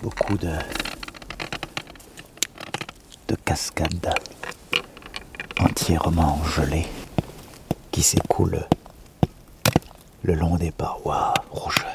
beaucoup de cascades entièrement gelées qui s'écoulent le long des parois rocheuses.